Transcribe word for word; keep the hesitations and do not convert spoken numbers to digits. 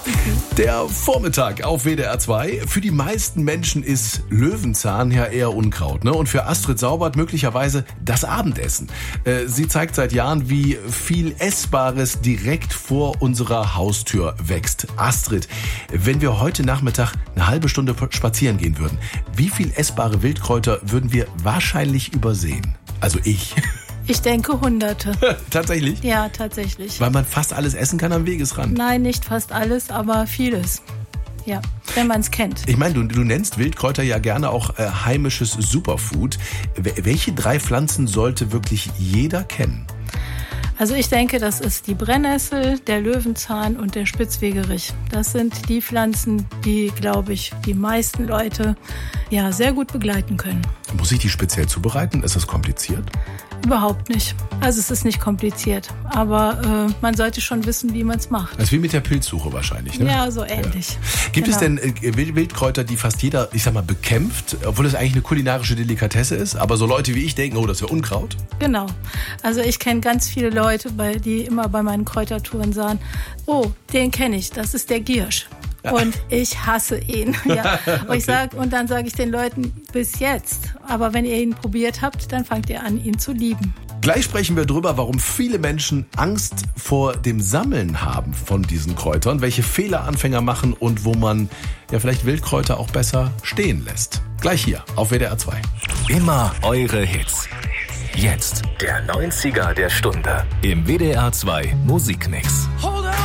Der Vormittag auf W D R zwei. Für die meisten Menschen ist Löwenzahn ja eher Unkraut, ne? Und für Astrid Saubert möglicherweise das Abendessen. Äh, sie zeigt seit Jahren, wie viel Essbares direkt vor unserer Haustür wächst. Astrid, wenn wir heute Nachmittag eine halbe Stunde spazieren gehen würden, wie viel essbare Wildkräuter würden wir wahrscheinlich übersehen? Also ich. Ich denke Hunderte. Tatsächlich? Ja, tatsächlich. Weil man fast alles essen kann am Wegesrand. Nein, nicht fast alles, aber vieles. Ja, wenn man es kennt. Ich meine, du, du nennst Wildkräuter ja gerne auch äh, heimisches Superfood. W- welche drei Pflanzen sollte wirklich jeder kennen? Also ich denke, das ist die Brennnessel, der Löwenzahn und der Spitzwegerich. Das sind die Pflanzen, die, glaube ich, die meisten Leute ja sehr gut begleiten können. Muss ich die speziell zubereiten? Ist das kompliziert? Überhaupt nicht. Also es ist nicht kompliziert, aber äh, man sollte schon wissen, wie man es macht. Das ist wie mit der Pilzsuche wahrscheinlich, ne? Ja, so ähnlich. Ja. Gibt Genau. es denn äh, Wild- Wildkräuter, die fast jeder, ich sag mal, bekämpft, obwohl es eigentlich eine kulinarische Delikatesse ist, aber so Leute wie ich denken, oh, das wäre Unkraut? Genau. Also ich kenne ganz viele Leute, bei, die immer bei meinen Kräutertouren sagen, oh, den kenne ich, das ist der Giersch. Und ich hasse ihn. Ja. Und, Okay. ich sag, und dann sage ich den Leuten, bis jetzt. Aber wenn ihr ihn probiert habt, dann fangt ihr an, ihn zu lieben. Gleich sprechen wir drüber, warum viele Menschen Angst vor dem Sammeln haben von diesen Kräutern, welche Fehler Anfänger machen und wo man ja vielleicht Wildkräuter auch besser stehen lässt. Gleich hier auf W D R zwei. Immer eure Hits. Jetzt der neunziger der Stunde im W D R zwei Musikmix.